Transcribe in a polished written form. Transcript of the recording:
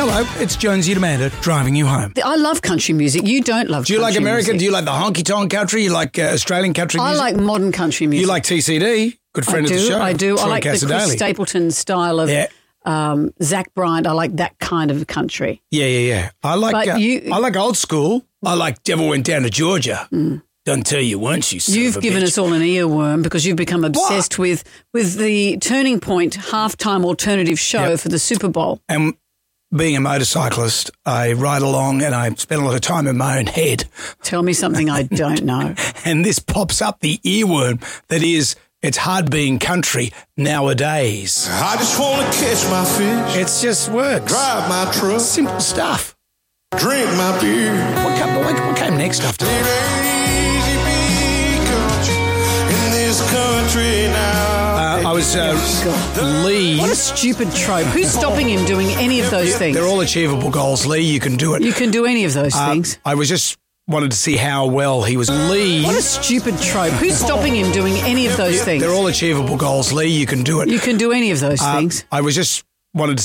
Hello, it's Jonesy and Amanda driving you home. I love country music. You don't love country music. Do you like American? Music. Do you like the honky-tonk country? You like Australian country music? I like modern country music. You like TCD? Good friend of the show. I do. Troy I like Casadale. the Chris Stapleton style of Zach Bryant. I like that kind of country. Yeah. I like old school. I like Devil Went Down to Georgia. Don't tell you once, you son You've of a given bitch. us all an earworm because you've become obsessed with the Turning Point halftime alternative show for the Super Bowl. And being a motorcyclist, I ride along and I spend a lot of time in my own head. Tell me something I don't know. And this pops up the earworm that is, it's hard being country nowadays. I just want to catch my fish. It's just works. Drive my truck. Simple stuff. Drink my beer. What came next after It that? ain't easy being country in this country now. I was Lee. What a stupid trope. Who's stopping him doing any of those things? They're all achievable goals, Lee. You can do it. You can do any of those things. I was just wanted to see how well he was. Lee. What a stupid trope. Who's stopping him doing any of those things? They're all achievable goals, Lee. You can do it. You can do any of those things. I was just wanted to